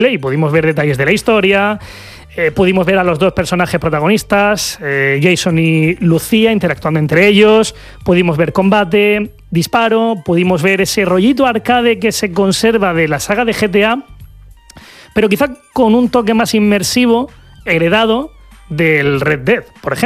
Play. Pudimos ver detalles de la historia, pudimos ver a los dos personajes protagonistas, Jason y Lucía, interactuando entre ellos, pudimos ver combate, disparo, pudimos ver ese rollito arcade que se conserva de la saga de GTA, pero quizá con un toque más inmersivo, heredado del Red Dead, por ejemplo.